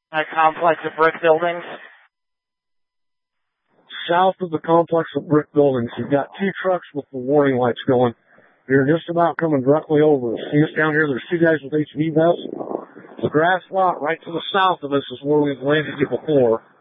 That complex of brick buildings? South of the complex of brick buildings, you've got two trucks with the warning lights going. They're just about coming directly over us. See us down here? There's two guys with HV vests. The grass lot right to the south of us is where we've landed you before.